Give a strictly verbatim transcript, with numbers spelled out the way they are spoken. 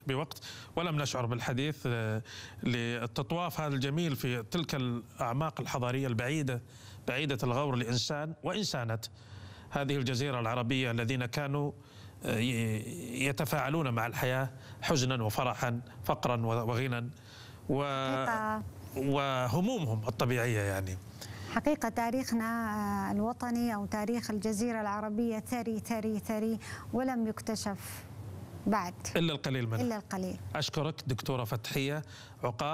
بوقت ولم نشعر بالحديث للتطواف هذا الجميل في تلك الأعماق الحضارية البعيدة بعيدة الغور لإنسان وإنسانة هذه الجزيرة العربية الذين كانوا يتفاعلون مع الحياة حزنا وفرحا، فقرا وغنى وهمومهم الطبيعية. يعني حقيقة تاريخنا الوطني أو تاريخ الجزيرة العربية ثري ثري ثري ولم يكتشف بعد إلا القليل منه. إلا القليل. أشكرك دكتورة فتحية عقاب.